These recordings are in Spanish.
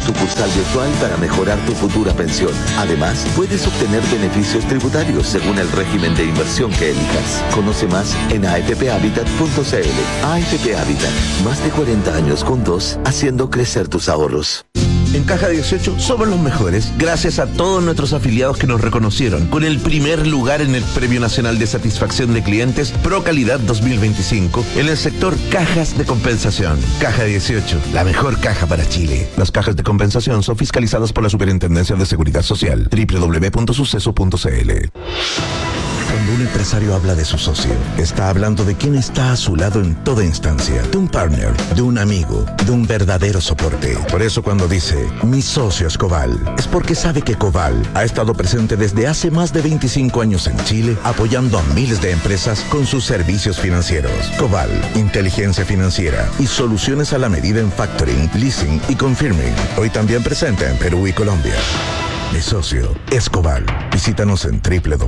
sucursal virtual para mejorar tu futura pensión. Además, puedes obtener beneficios tributarios según el régimen de inversión que elijas. Conoce más en afphabitat.cl. AFP Habitat, más de 40 años juntos, haciendo crecer tus ahorros. En Caja 18 somos los mejores gracias a todos nuestros afiliados que nos reconocieron con el primer lugar en el Premio Nacional de Satisfacción de Clientes Pro Calidad 2025 en el sector cajas de compensación. Caja 18, la mejor caja para Chile. Las cajas de compensación son fiscalizadas por la Superintendencia de Seguridad Social. www.suceso.cl. Cuando un empresario habla de su socio, está hablando de quien está a su lado en toda instancia, de un partner, de un amigo, de un verdadero soporte. Por eso cuando dice, mi socio es Coval, es porque sabe que Coval ha estado presente desde hace más de 25 años en Chile, apoyando a miles de empresas con sus servicios financieros. Coval, inteligencia financiera y soluciones a la medida en factoring, leasing y confirming. Hoy también presente en Perú y Colombia. Mi socio es Coval. Visítanos en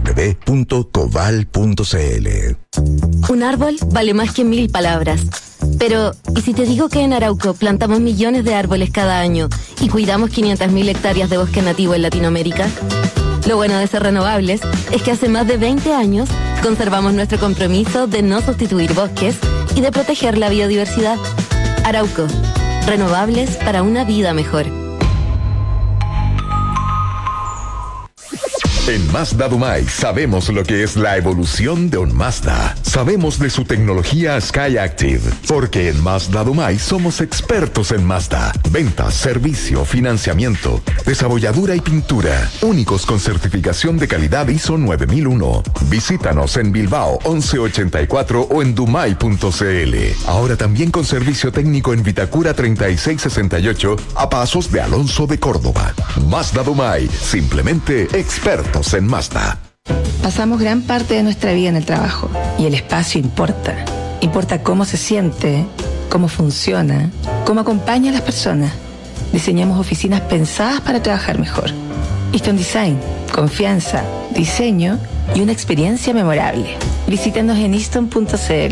www.coval.cl. Un árbol vale más que 1000 palabras. Pero, ¿y si te digo que en Arauco plantamos millones de árboles cada año y cuidamos 500.000 hectáreas de bosque nativo en Latinoamérica? Lo bueno de ser renovables es que hace más de 20 años conservamos nuestro compromiso de no sustituir bosques y de proteger la biodiversidad. Arauco, renovables para una vida mejor. En Mazda Dumay sabemos lo que es la evolución de un Mazda. Sabemos de su tecnología SkyActiv, porque en Mazda Dumay somos expertos en Mazda. Ventas, servicio, financiamiento, desabolladura y pintura. Únicos con certificación de calidad ISO 9001. Visítanos en Bilbao 1184 o en dumay.cl. Ahora también con servicio técnico en Vitacura 3668 a pasos de Alonso de Córdoba. Mazda Dumay, simplemente expertos en Mazda. Pasamos gran parte de nuestra vida en el trabajo y el espacio importa. Importa cómo se siente, cómo funciona, cómo acompaña a las personas. Diseñamos oficinas pensadas para trabajar mejor. Easton Design, confianza, diseño y una experiencia memorable. Visítanos en easton.cl.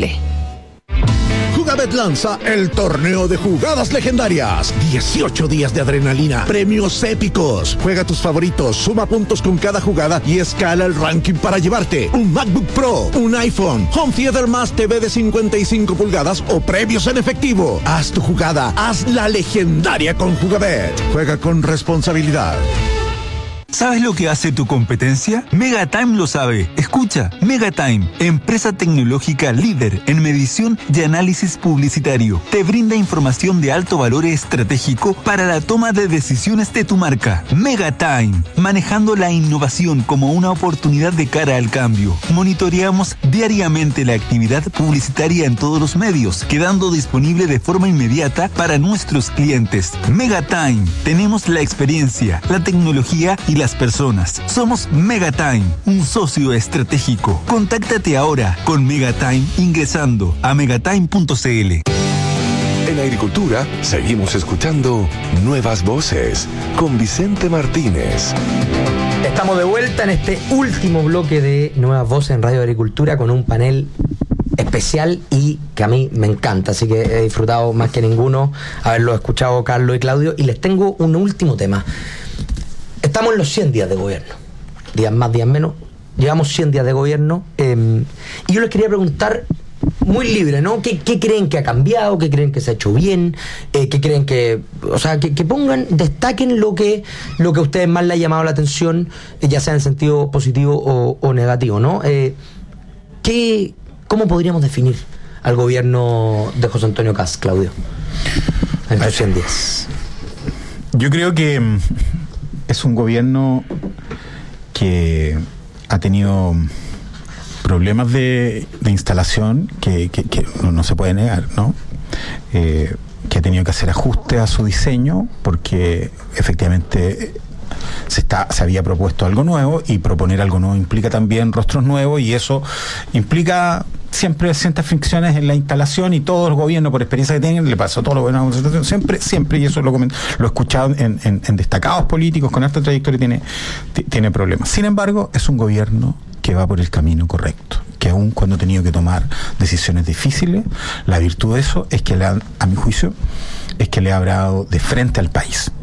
Jugabet lanza el torneo de jugadas legendarias. 18 días de adrenalina, premios épicos. Juega tus favoritos, suma puntos con cada jugada y escala el ranking para llevarte un MacBook Pro, un iPhone, Home Theater más TV de 55 pulgadas o premios en efectivo. Haz tu jugada, hazla legendaria con Jugabet. Juega con responsabilidad. ¿Sabes lo que hace tu competencia? Megatime lo sabe. Escucha, Megatime, empresa tecnológica líder en medición y análisis publicitario, te brinda información de alto valor estratégico para la toma de decisiones de tu marca. Megatime, manejando la innovación como una oportunidad de cara al cambio. Monitoreamos diariamente la actividad publicitaria en todos los medios, quedando disponible de forma inmediata para nuestros clientes. Megatime, tenemos la experiencia, la tecnología y las personas. Somos Megatime, un socio estratégico. Contáctate ahora con Megatime ingresando a megatime.cl. En Agricultura seguimos escuchando Nuevas Voces con Vicente Martínez. Estamos de vuelta en este último bloque de Nuevas Voces en Radio Agricultura con un panel especial y que a mí me encanta, así que he disfrutado más que ninguno haberlo escuchado Carlos y Claudio, y les tengo un último tema. Estamos en los 100 días de gobierno, días más, días menos, llevamos 100 días de gobierno, y yo les quería preguntar, muy libre, ¿no? ¿Qué creen que ha cambiado? ¿Qué creen que se ha hecho bien? ¿Qué creen que... O sea, que pongan, destaquen lo que a ustedes más les ha llamado la atención, ya sea en sentido positivo o negativo, ¿no? ¿Cómo podríamos definir al gobierno de José Antonio Kast, Claudio, en los 100 días? Yo creo que es un gobierno que ha tenido problemas de instalación que no se puede negar, ¿no? Que ha tenido que hacer ajustes a su diseño porque efectivamente se había propuesto algo nuevo, y proponer algo nuevo implica también rostros nuevos, y eso implica siempre ciertas fricciones en la instalación, y todos los gobiernos, por experiencia que tienen, le pasó a todos los gobiernos de concertación, siempre, y eso lo he escuchado en destacados políticos con alta trayectoria, tiene problemas. Sin embargo, es un gobierno que va por el camino correcto, que aun cuando ha tenido que tomar decisiones difíciles, la virtud de eso es que a mi juicio, es que le ha hablado de frente al país.